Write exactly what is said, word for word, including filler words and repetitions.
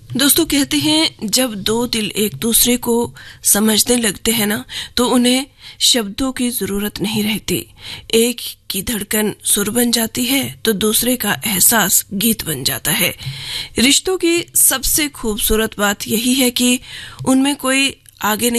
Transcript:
दोस्तों, कहते हैं जब दो दिल एक दूसरे को समझने लगते हैं ना, तो उन्हें शब्दों की जरूरत नहीं रहती। एक की धड़कन सुर बन जाती है तो दूसरे का एहसास गीत बन जाता है। रिश्तों की सबसे खूबसूरत बात यही है कि उनमें कोई आगे नहीं